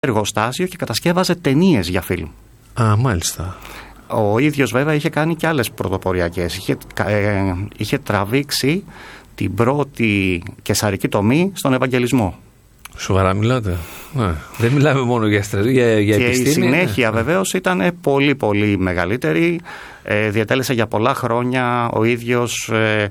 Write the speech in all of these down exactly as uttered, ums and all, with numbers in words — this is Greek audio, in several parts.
εργοστάσιο και κατασκεύαζε ταινίες για φιλμ. Α, μάλιστα. Ο ίδιος βέβαια είχε κάνει και άλλες πρωτοποριακές. Είχε, ε, είχε τραβήξει την πρώτη καισαρική τομή στον Ευαγγελισμό. Σοβαρά μιλάτε? Ναι. Δεν μιλάμε μόνο για, για, για και επιστήμη. Και η συνέχεια ναι. βεβαίως ήταν πολύ πολύ μεγαλύτερη. Ε, διατέλεσε για πολλά χρόνια ο ίδιος ε,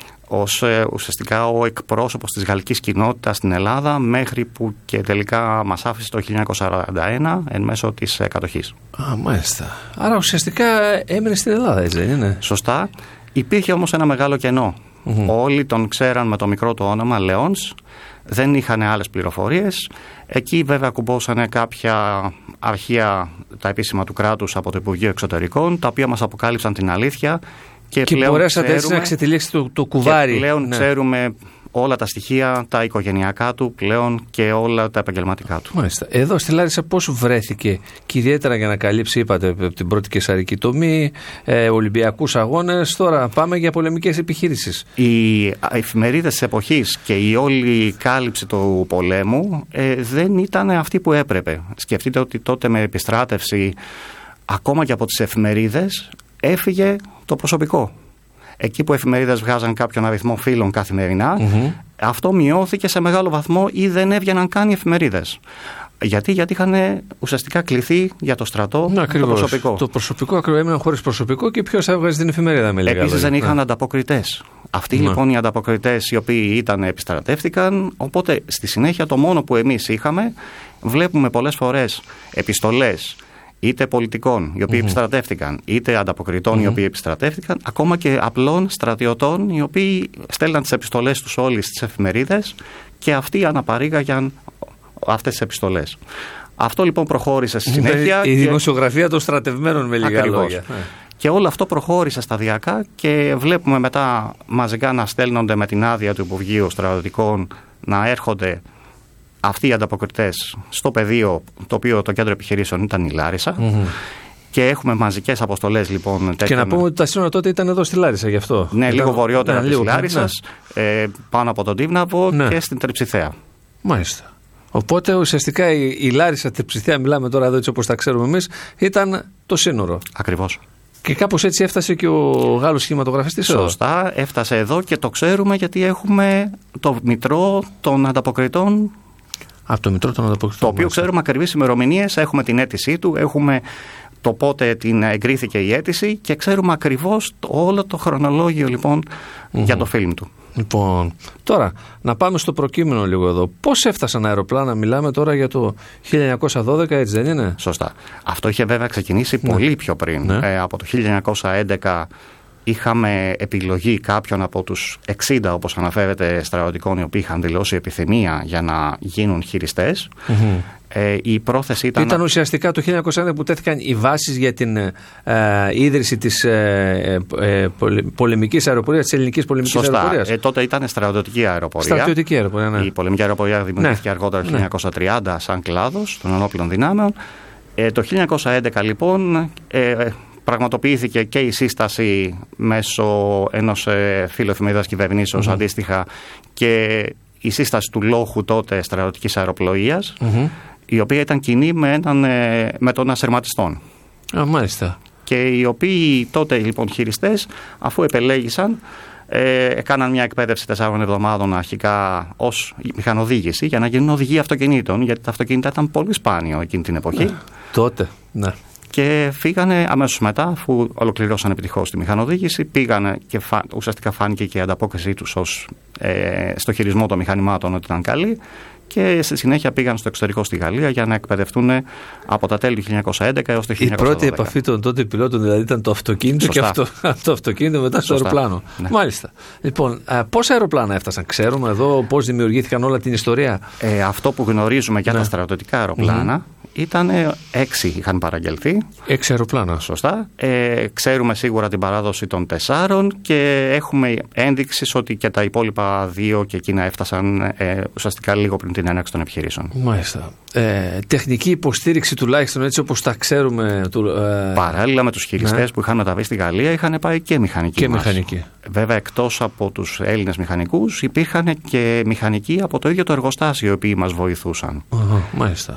ως ε, ουσιαστικά ο εκπρόσωπος της γαλλικής κοινότητας στην Ελλάδα, μέχρι που και τελικά μας άφησε το χίλια εννιακόσια σαράντα ένα εν μέσω της ε, κατοχής. Α, μάλιστα. Άρα ουσιαστικά έμεινε στην Ελλάδα, έτσι δεν είναι? Σωστά. Υπήρχε όμως ένα μεγάλο κενό. Mm-hmm. Όλοι τον ξέραν με το μικρό του όνομα Λέονς, δεν είχαν άλλες πληροφορίες. Εκεί βέβαια κουμπώσανε κάποια αρχεία, τα επίσημα του κράτους από το Υπουργείο Εξωτερικών, τα οποία μας αποκάλυψαν την αλήθεια. Και, και πλέον μπορέσατε ξέρουμε, έτσι να ξετυλίξετε το, το κουβάρι. Και πλέον ναι. ξέρουμε όλα τα στοιχεία, τα οικογενειακά του πλέον και όλα τα επαγγελματικά του. Μάλιστα. Εδώ στη Λάρισα πώς βρέθηκε, και ιδιαίτερα για να καλύψει, είπατε, την πρώτη καισαρική τομή, ε, Ολυμπιακούς αγώνες, τώρα πάμε για πολεμικές επιχείρησεις. Οι εφημερίδες της εποχής και η όλη κάλυψη του πολέμου ε, δεν ήταν αυτή που έπρεπε. Σκεφτείτε ότι τότε με επιστράτευση, ακόμα και από τις εφημερίδες, έφυγε το προσωπικό. Εκεί που εφημερίδες βγάζαν κάποιον αριθμό φύλων καθημερινά, mm-hmm. αυτό μειώθηκε σε μεγάλο βαθμό ή δεν έβγαιναν καν οι εφημερίδες. Γιατί, γιατί είχαν ουσιαστικά κληθεί για το στρατό να, το προσωπικό. Το προσωπικό ακριβώς έμειναν χωρίς προσωπικό και ποιος έβγαζε την εφημερίδα, με λέγαμε. Επίσης δεν είχαν ανταποκριτές. Αυτοί να. λοιπόν οι ανταποκριτές οι οποίοι ήταν επιστρατεύτηκαν, οπότε στη συνέχεια το μόνο που εμείς είχαμε, βλέπουμε πολλές φορές επιστολές είτε πολιτικών οι οποίοι mm-hmm. επιστρατεύτηκαν, είτε ανταποκριτών mm-hmm. οι οποίοι επιστρατεύτηκαν, ακόμα και απλών στρατιωτών οι οποίοι στέλναν τις επιστολές τους όλοι στις εφημερίδες και αυτοί αναπαρήγαγαν αυτές τις επιστολές. Αυτό λοιπόν προχώρησε στη συνέχεια. Η και... δημοσιογραφία των στρατευμένων, με λίγα λόγια. Και όλο αυτό προχώρησε σταδιακά και βλέπουμε μετά μαζικά να στέλνονται με την άδεια του Υπουργείου Στρατιωτικών, να έρχονται αυτοί οι ανταποκριτές στο πεδίο, το οποίο το κέντρο επιχειρήσεων ήταν η Λάρισα. Mm-hmm. Και έχουμε μαζικές αποστολές λοιπόν. Τέτοιων... Και να πούμε ότι τα σύνορα τότε ήταν εδώ στη Λάρισα, γι' αυτό. Ναι, ήταν... λίγο βορειότερα ναι, της Λάρισσας, ναι. ε, πάνω από τον Τύβναβο ναι. και στην Τριψιθέα. Μάλιστα. Οπότε ουσιαστικά η, η Λάρισα, Τριψιθέα, μιλάμε τώρα εδώ έτσι όπως τα ξέρουμε εμείς, ήταν το σύνορο. Ακριβώς. Και κάπως έτσι έφτασε και ο Γάλλος σχηματογραφιστής εδώ. Σωστά, έφτασε εδώ και το ξέρουμε γιατί έχουμε το μητρό των ανταποκριτών. Από το μητρό των ανταποκριτών. Το οποίο μάλιστα. ξέρουμε ακριβείς ημερομηνίες, έχουμε την αίτησή του, έχουμε το πότε την εγκρίθηκε η αίτηση και ξέρουμε ακριβώς το, όλο το χρονολόγιο λοιπόν mm-hmm. για το φιλμ του. Λοιπόν, τώρα να πάμε στο προκείμενο λίγο εδώ. Πώς έφτασαν αεροπλάνα, μιλάμε τώρα για το χίλια εννιακόσια δώδεκα, έτσι δεν είναι? Σωστά. Αυτό είχε βέβαια ξεκινήσει ναι. πολύ πιο πριν. Ναι. Ε, από το χίλια εννιακόσια έντεκα είχαμε επιλογή κάποιων από τους εξήντα, όπως αναφέρεται, στρατιωτικών οι οποίοι είχαν δηλώσει επιθυμία για να γίνουν χειριστές. Mm-hmm. Ε, η πρόθεση ήταν... Ήταν ουσιαστικά το χίλια εννιακόσια έντεκα που τέθηκαν οι βάσεις για την ε, ίδρυση της ε, ε, πολεμικής αεροπορίας, της ελληνικής πολεμικής Σωστά. αεροπορίας. Ε, τότε ήταν στρατιωτική αεροπορία. Στρατιωτική αεροπορία, ναι. Η πολεμική αεροπορία δημιουργήθηκε ναι. αργότερα το χίλια εννιακόσια τριάντα σαν κλάδος των ενόπλων δυνάμεων. Ε, το χίλια εννιακόσια έντεκα λοιπόν... Ε, πραγματοποιήθηκε και η σύσταση μέσω ενός ε, φίλου εφημερίδας κυβερνήσεως mm-hmm. αντίστοιχα και η σύσταση του λόχου τότε στρατιωτικής αεροπλοείας mm-hmm. η οποία ήταν κοινή με, έναν, ε, με τον ασερματιστών. Α, μάλιστα. Και οι οποίοι τότε λοιπόν χειριστές, αφού επελέγησαν, ε, έκαναν μια εκπαίδευση τεσσάρων εβδομάδων αρχικά ως μηχανοδήγηση για να γίνουν οδηγοί αυτοκινήτων, γιατί τα αυτοκίνητα ήταν πολύ σπάνιο εκείνη την εποχή. Ναι. Τότε, ναι. Και φύγανε αμέσως μετά, αφού ολοκληρώσαν επιτυχώς τη μηχανοδήγηση, πήγανε και φα... ουσιαστικά φάνηκε και η ανταπόκρισή τους ως, ε, στο χειρισμό των μηχανημάτων ότι ήταν καλή και στη συνέχεια πήγαν στο εξωτερικό στη Γαλλία για να εκπαιδευτούν από τα τέλη του χίλια εννιακόσια έντεκα έως το χίλια εννιακόσια δώδεκα. Η πρώτη επαφή των τότε πιλότων δηλαδή ήταν το αυτοκίνητο. Σωστά. Και αυτό, το αυτοκίνητο μετά στο Σωστά. αεροπλάνο. Ναι. Μάλιστα. Λοιπόν, πόσα αεροπλάνα έφτασαν, ξέρουμε εδώ πώς δημιουργήθηκαν όλα την ιστορία? Ε, αυτό που γνωρίζουμε για ναι. τα στρατιωτικά αεροπλάνα mm-hmm. ήταν έξι είχαν παραγγελθεί. Έξι αεροπλάνα. Σωστά. Ε, ξέρουμε σίγουρα την παράδοση των τεσσάρων και έχουμε ένδειξεις ότι και τα υπόλοιπα δύο και εκείνα έφτασαν ε, ουσιαστικά λίγο πριν την έναρξη των επιχειρήσεων. Μάλιστα. Ε, τεχνική υποστήριξη τουλάχιστον έτσι όπως τα ξέρουμε. Του, ε... Παράλληλα με τους χειριστές ναι. που είχαν μεταβεί στη Γαλλία είχαν πάει και μηχανικοί. Και μας. μηχανικοί. Βέβαια εκτός από τους Έλληνες μηχανικούς υπήρχαν και μηχανικοί από το ίδιο το εργοστάσιο οι οποίοι μας βοηθούσαν. Uh-huh, μάλιστα.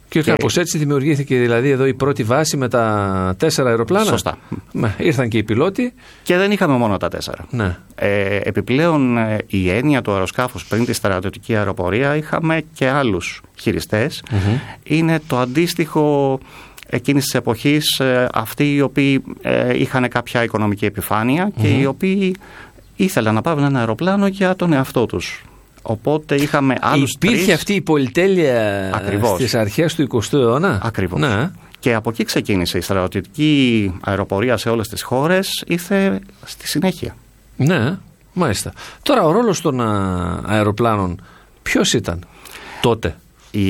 Και, και κάπως έτσι δημιουργήθηκε δηλαδή εδώ η πρώτη βάση με τα τέσσερα αεροπλάνα. Σωστά. Με, ήρθαν και οι πιλότοι. Και δεν είχαμε μόνο τα τέσσερα. Ναι. Ε, επιπλέον ε, η έννοια του αεροσκάφους πριν τη στρατιωτική αεροπορία είχαμε και άλλους χειριστές. Mm-hmm. Είναι το αντίστοιχο εκείνης της εποχής ε, αυτοί οι οποίοι ε, είχαν κάποια οικονομική επιφάνεια mm-hmm. και οι οποίοι ήθελαν να πάρουν ένα αεροπλάνο για τον εαυτό τους. Οπότε είχαμε άλλους Υπήρχε τρεις... αυτή η πολυτέλεια Ακριβώς. στις αρχές του εικοστού αιώνα. Ακριβώς. Ναι. Και από εκεί ξεκίνησε η στρατιωτική αεροπορία σε όλες τις χώρες, ήρθε στη συνέχεια. Ναι, μάλιστα. Τώρα ο ρόλος των αεροπλάνων ποιος ήταν τότε? Η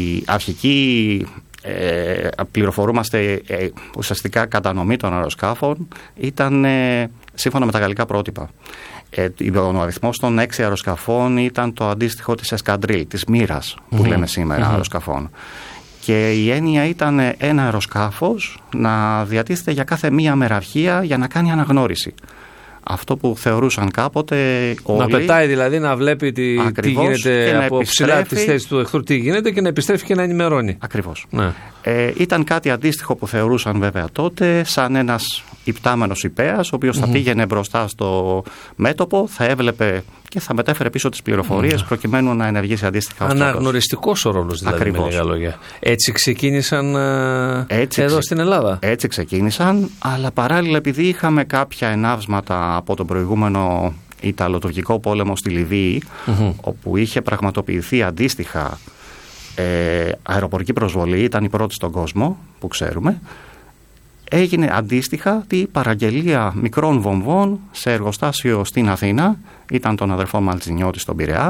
αρχική ε, πληροφορούμαστε ε, ουσιαστικά κατανομή των αεροσκάφων ήταν ε, σύμφωνα με τα γαλλικά πρότυπα. Ε, ο αριθμός των έξι αεροσκαφών ήταν το αντίστοιχο της εσκαντρίλ, της μοίρας που mm-hmm. λέμε σήμερα mm-hmm. αεροσκαφών. Και η έννοια ήταν ένα αεροσκάφος να διατίθεται για κάθε μία μεραρχία για να κάνει αναγνώριση. Αυτό που θεωρούσαν κάποτε όλοι. Να πετάει δηλαδή, να βλέπει τι, τι γίνεται από ψηλά τις θέσεις του εχθρού, τι γίνεται και να επιστρέφει και να ενημερώνει. Ακριβώς. Ναι. Ε, ήταν κάτι αντίστοιχο που θεωρούσαν βέβαια τότε, σαν ένας υπτάμενος υπέας, ο οποίος mm-hmm. θα πήγαινε μπροστά στο μέτωπο, θα έβλεπε και θα μετέφερε πίσω τις πληροφορίες mm-hmm. προκειμένου να ενεργήσει αντίστοιχα. Αναγνωριστικός ο ρόλος δηλαδή. Ακριβώς. Με λίγα λόγια. Έτσι ξεκίνησαν έτσι εδώ ξε... στην Ελλάδα. Έτσι ξεκίνησαν, αλλά παράλληλα επειδή είχαμε κάποια εναύσματα από τον προηγούμενο Ιταλοτουρκικό πόλεμο στη Λιβύη, mm-hmm. όπου είχε πραγματοποιηθεί αντίστοιχα ε, αεροπορική προσβολή, ήταν η πρώτη στον κόσμο που ξέρουμε, έγινε αντίστοιχα τη παραγγελία μικρών βομβών σε εργοστάσιο στην Αθήνα, ήταν των αδερφών Μαλτζινιώτη στον Πειραιά,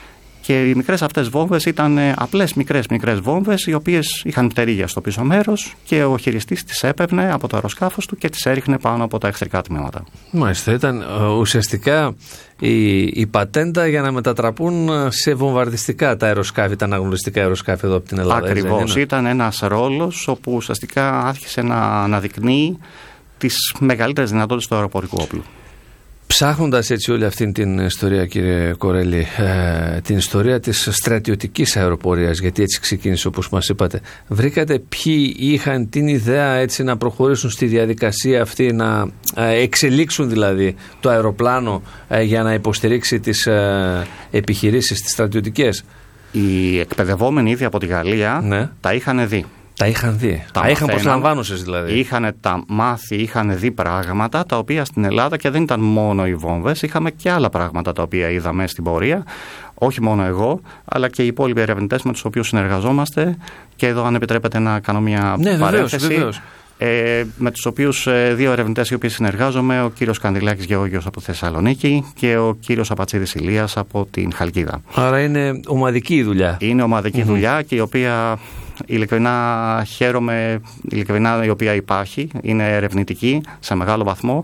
και οι μικρές αυτές βόμβες ήταν απλές μικρές μικρές βόμβες, οι οποίες είχαν πτερίγια στο πίσω μέρος και ο χειριστής τις έπαιρνε από το αεροσκάφος του και τις έριχνε πάνω από τα εχθρικά τμήματα. Μάλιστα, ήταν ουσιαστικά η, η πατέντα για να μετατραπούν σε βομβαρδιστικά τα αεροσκάφη, τα αναγνωριστικά αεροσκάφη εδώ από την Ελλάδα. Ακριβώς, ήταν ένας ρόλος όπου ουσιαστικά άρχισε να αναδεικνύει τις μεγαλύτερες δυνατότητες του αεροπορικού όπλου. Ψάχνοντας έτσι όλη αυτή την ιστορία, κύριε Κορέλη, ε, την ιστορία της στρατιωτικής αεροπορίας, γιατί έτσι ξεκίνησε όπως μας είπατε, βρήκατε ποιοι είχαν την ιδέα έτσι να προχωρήσουν στη διαδικασία αυτή, να ε, εξελίξουν δηλαδή το αεροπλάνο ε, για να υποστηρίξει τις ε, επιχειρήσεις τις στρατιωτικές? Οι εκπαιδευόμενοι ήδη από τη Γαλλία ναι. τα είχαν δει. Τα είχαν δει. Τα, τα είχαν προσλαμβάνωσες δηλαδή. Είχαν τα μάθει, είχαν δει πράγματα τα οποία στην Ελλάδα, και δεν ήταν μόνο οι βόμβες, είχαμε και άλλα πράγματα τα οποία είδαμε στην πορεία. Όχι μόνο εγώ, αλλά και οι υπόλοιποι ερευνητές με τους οποίους συνεργαζόμαστε. Και εδώ, αν επιτρέπετε, να κάνω μια ναι, παρένθεση. Βεβαίως, βεβαίως. Ε, με τους οποίους ε, δύο ερευνητές οι οποίοι συνεργάζομαι, ο κύριος Κανδυλάκης Γεώργιος από τη Θεσσαλονίκη και ο κύριος Απατσίδης Ηλίας από την Χαλκίδα. Άρα είναι ομαδική η δουλειά. Είναι ομαδική mm-hmm. δουλειά, και η οποία ειλικρινά χαίρομαι, ειλικρινά η οποία υπάρχει, είναι ερευνητική σε μεγάλο βαθμό,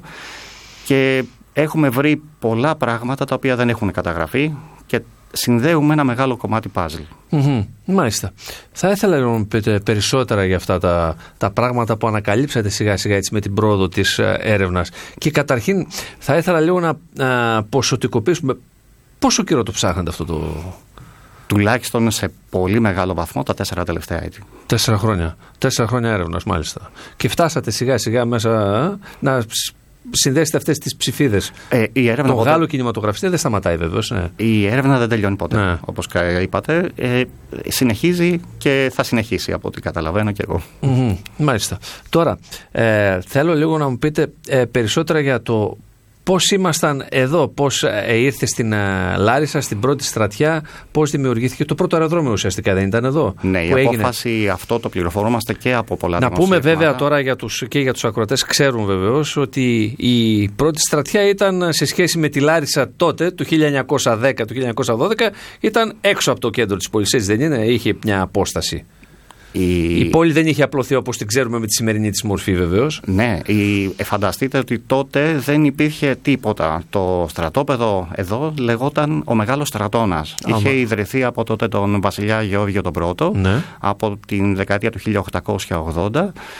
και έχουμε βρει πολλά πράγματα τα οποία δεν έχουν καταγραφεί και συνδέουμε ένα μεγάλο κομμάτι παζλ. Mm-hmm. Μάλιστα. Θα ήθελα να μου πείτε περισσότερα για αυτά τα, τα πράγματα που ανακαλύψατε σιγά σιγά έτσι με την πρόοδο της έρευνας. Και καταρχήν θα ήθελα λίγο να α, ποσοτικοποιήσουμε πόσο καιρό το ψάχνετε αυτό το... Τουλάχιστον σε πολύ μεγάλο βαθμό τα τέσσερα τελευταία έτη. Τέσσερα χρόνια. Τέσσερα χρόνια έρευνας, μάλιστα. Και φτάσατε σιγά σιγά μέσα α, να συνδέσετε αυτές τις ψηφίδες. Ε, η έρευνα το ποτέ... Γάλλο κινηματογραφιστή δεν σταματάει βεβαίως. Ναι. Η έρευνα δεν τελειώνει ποτέ. Ναι. Όπως είπατε, ε, συνεχίζει και θα συνεχίσει από ό,τι καταλαβαίνω και εγώ. Mm-hmm. Μάλιστα. Τώρα, ε, θέλω λίγο να μου πείτε ε, περισσότερα για το πώς ήμασταν εδώ, πώς ε, ήρθε στην ε, Λάρισα, στην πρώτη στρατιά, πώς δημιουργήθηκε το πρώτο αεροδρόμιο ουσιαστικά, δεν ήταν εδώ? Ναι, η απόφαση έγινε... αυτό το πληροφορούμαστε και από πολλά Να πούμε βέβαια τώρα για τους, και για τους ακροατές, ξέρουν βεβαίως ότι η πρώτη στρατιά ήταν σε σχέση με τη Λάρισα τότε, του χίλια εννιακόσια δέκα, του χίλια εννιακόσια δώδεκα, ήταν έξω από το κέντρο της πόλης, έτσι δεν είναι? Είχε μια απόσταση. Η... η πόλη δεν είχε απλωθεί όπως την ξέρουμε με τη σημερινή της μορφή βεβαίως. Ναι, η... φανταστείτε ότι τότε δεν υπήρχε τίποτα. Το στρατόπεδο εδώ λεγόταν ο Μεγάλος Στρατώνας. Άμα. Είχε ιδρυθεί από τότε τον βασιλιά Γεώργιο τον Πρώτο, ναι. από την δεκαετία του χίλια οκτακόσια ογδόντα.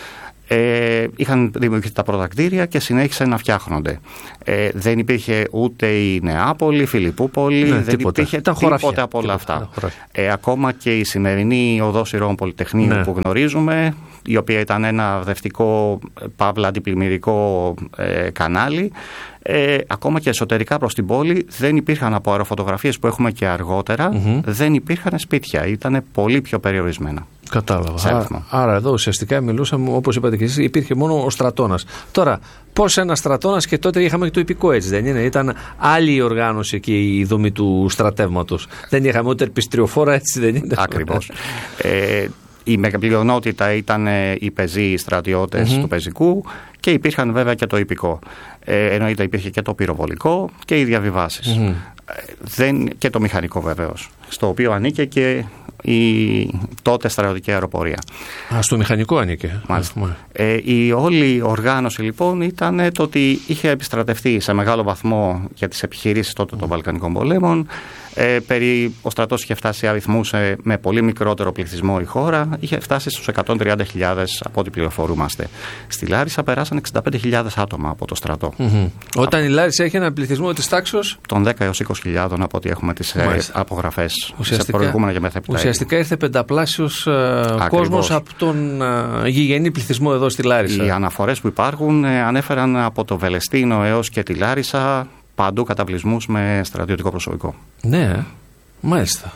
Ε, είχαν δημιουργηθεί τα πρώτα κτίρια και συνέχισε να φτιάχνονται. Ε, δεν υπήρχε ούτε η Νεάπολη, η Φιλιππούπολη, ναι, δεν τίποτα. υπήρχε τα τίποτα χωράφια, από όλα τίποτα, αυτά. Ε, ακόμα και η σημερινή οδός Ηρώων Πολυτεχνείου ναι. που γνωρίζουμε, η οποία ήταν ένα δευτικό, παύλα αντιπλημμυρικό ε, κανάλι, ε, ακόμα και εσωτερικά προς την πόλη δεν υπήρχαν, από αεροφωτογραφίες που έχουμε και αργότερα, mm-hmm. δεν υπήρχαν σπίτια, ήταν πολύ πιο περιορισμένα. Κατάλαβα. Άρα, άρα εδώ ουσιαστικά μιλούσαμε, όπως είπατε και εσείς, υπήρχε μόνο ο στρατώνας. Τώρα, πώς ένα στρατώνας, και τότε είχαμε και το υπηκό, έτσι δεν είναι? Ήταν άλλη η οργάνωση και η δομή του στρατεύματος. Δεν είχαμε ούτε ερπιστριοφόρα, έτσι δεν είναι? Ακριβώς. ε, η μεγαπλειονότητα ήταν οι πεζοί, οι στρατιώτες mm-hmm. του πεζικού, και υπήρχαν βέβαια και το υπηκό. Ε, εννοείται υπήρχε και το πυροβολικό και οι διαβιβάσεις. Mm-hmm. Δεν, και το μηχανικό βεβαίως, στο οποίο ανήκε και η τότε στρατιωτική αεροπορία. Α, στο μηχανικό ανήκε. Μάλιστα. Ε, η όλη οργάνωση λοιπόν ήταν το ότι είχε επιστρατευτεί σε μεγάλο βαθμό για τις επιχειρήσεις τότε των Βαλκανικών πολέμων. Ε, περί, ο στρατός είχε φτάσει αριθμούς ε, με πολύ μικρότερο πληθυσμό η χώρα, είχε φτάσει στους εκατόν τριάντα χιλιάδες από ό,τι πληροφορούμαστε. Στη Λάρισα περάσαν εξήντα πέντε χιλιάδες άτομα από το στρατό. Mm-hmm. Όταν η Λάρισα έχει έναν πληθυσμό της τάξης των δέκα έως είκοσι χιλιάδων από ό,τι έχουμε τις ε, απογραφές ουσιαστικά, σε προηγούμενα και μεθεπιτά. Ουσιαστικά ήρθε πενταπλάσιος ε, κόσμος από τον ε, γηγενή πληθυσμό εδώ στη Λάρισα. Οι αναφορές που υπάρχουν ε, ανέφεραν από το Βελεστίνο έως και τη Λάρισα παντού καταβλισμούς με στρατιωτικό προσωπικό. Ναι, μάλιστα.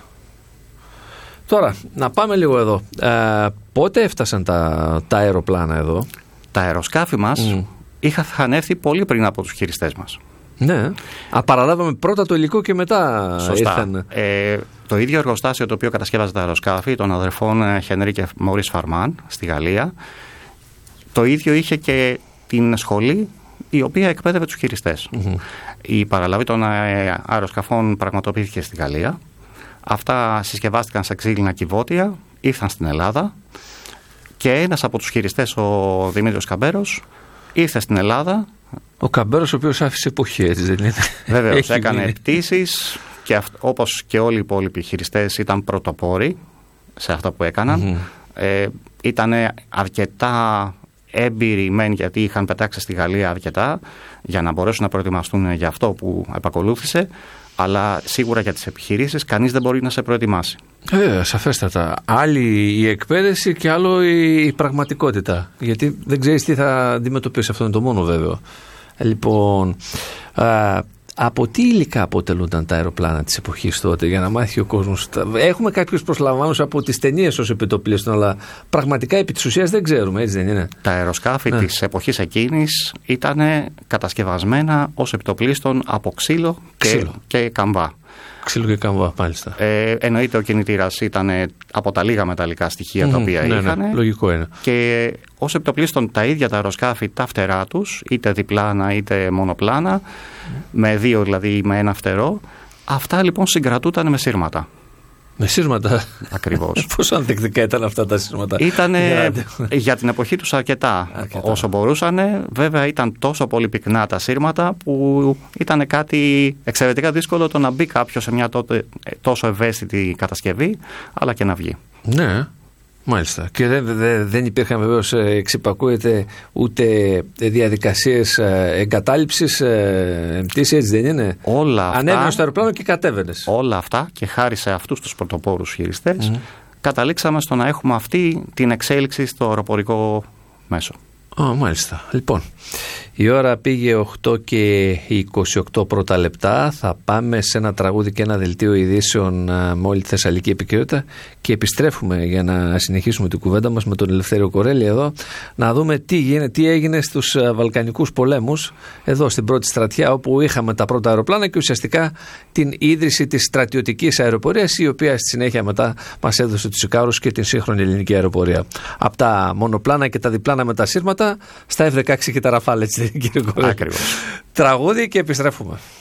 Τώρα, να πάμε λίγο εδώ. Ε, πότε έφτασαν τα, τα αεροπλάνα εδώ? Τα αεροσκάφη μας mm. είχαν έρθει πολύ πριν από τους χειριστές μας. Ναι. Α, παραλάβαμε πρώτα το υλικό και μετά Σωστά. ήρθαν. Ε, το ίδιο εργοστάσιο το οποίο κατασκεύαζε τα αεροσκάφη των αδερφών Χενρί και Μωρίς Φαρμάν στη Γαλλία, το ίδιο είχε και την σχολή η οποία εκπαίδευε τους χειριστές. Mm-hmm. Η παραλαβή των αεροσκαφών πραγματοποιήθηκε στη Γαλλία. Αυτά συσκευάστηκαν σε ξύλινα κυβότια, ήρθαν στην Ελλάδα και ένας από τους χειριστές, ο Δημήτριος Καμπέρος, ήρθε στην Ελλάδα. Ο Καμπέρος ο οποίος άφησε εποχή, έτσι δεν είναι? Βέβαιως, έκανε πτήσεις και αυ- όπως και όλοι οι υπόλοιποι χειριστές ήταν πρωτοπόροι σε αυτά που έκαναν. Mm-hmm. Ε, ήταν αρκετά έμπειροι μεν, γιατί είχαν πετάξει στη Γαλλία αρκετά για να μπορέσουν να προετοιμαστούν για αυτό που επακολούθησε, αλλά σίγουρα για τις επιχειρήσεις κανείς δεν μπορεί να σε προετοιμάσει. Ε, σαφέστατα. Άλλη η εκπαίδευση και άλλο η πραγματικότητα, γιατί δεν ξέρεις τι θα αντιμετωπίσει. Αυτό είναι το μόνο βέβαιο. Λοιπόν, α, από τι υλικά αποτελούνταν τα αεροπλάνα της εποχής τότε, για να μάθει ο κόσμος? Έχουμε κάποιους προσλαμβάνους από τις ταινίες ως επιτοπλίστων, αλλά πραγματικά επί της ουσίας δεν ξέρουμε, έτσι δεν είναι? Τα αεροσκάφη ναι. της εποχής εκείνης ήταν κατασκευασμένα ως επιτοπλίστων από ξύλο, ξύλο. Και, και καμβά. Ξύλο και καμβά, μάλιστα. Ε, εννοείται ο κινητήρας ήταν από τα λίγα μεταλλικά στοιχεία mm, τα οποία ναι, είχαν. Ναι, λογικό είναι. Και ως επιτοπλίστων τα ίδια τα αεροσκάφη, τα φτερά τους, είτε διπλάνα είτε μονοπλάνα, mm. με δύο δηλαδή, με ένα φτερό, αυτά λοιπόν συγκρατούταν με σύρματα. Με σύρματα. Ακριβώς. Πόσο ανθεκτικά ήταν αυτά τα σύρματα? Ήταν για την εποχή τους αρκετά, αρκετά. Όσο μπορούσαν. Βέβαια ήταν τόσο πολύ πυκνά τα σύρματα που ήταν κάτι εξαιρετικά δύσκολο το να μπει κάποιος σε μια τότε τόσο ευαίσθητη κατασκευή, αλλά και να βγει. Ναι. Μάλιστα. Και δεν, δεν, δεν υπήρχαν βεβαίως, εξυπακούεται, ούτε διαδικασίες εγκατάλειψης πτήση, έτσι δεν είναι? Όλα αυτά. Ανέβαινε στο αεροπλάνο και κατέβαινες. Όλα αυτά, και χάρη σε αυτούς τους πρωτοπόρους χειριστές, mm. καταλήξαμε στο να έχουμε αυτή την εξέλιξη στο αεροπορικό μέσο. Oh, μάλιστα. Λοιπόν, η ώρα πήγε οκτώ και είκοσι οκτώ πρώτα λεπτά. Θα πάμε σε ένα τραγούδι και ένα δελτίο ειδήσεων με όλη τη Θεσσαλική επικαιρότητα και επιστρέφουμε για να συνεχίσουμε την κουβέντα μας με τον Ελευθέριο Κορέλη εδώ, να δούμε τι, γίνεται, τι έγινε στους Βαλκανικούς πολέμους εδώ στην πρώτη στρατιά, όπου είχαμε τα πρώτα αεροπλάνα και ουσιαστικά την ίδρυση της στρατιωτικής αεροπορίας, η οποία στη συνέχεια μετά μας έδωσε τους Ικάρους και την σύγχρονη ελληνική αεροπορία. Από τα μονοπλάνα και τα διπλάνα με τα σύρματα στα εφ δεκαέξι και τα Ραφάλ, έτσι κύριε Κορέλη? Ακριβώς. Τραγούδι και επιστρέφουμε.